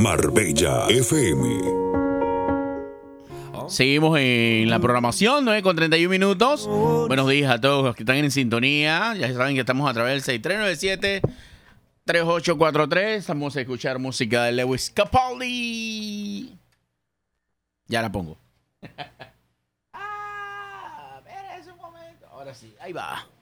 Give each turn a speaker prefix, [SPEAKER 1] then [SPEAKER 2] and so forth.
[SPEAKER 1] Marbella FM.
[SPEAKER 2] Seguimos en la programación, 9:31. Buenos días a todos los que están en sintonía. Ya saben que estamos a través del 6397-3843. Vamos a escuchar música de Lewis Capaldi. Ya la pongo. Espera un momento. Ahora sí, ahí va.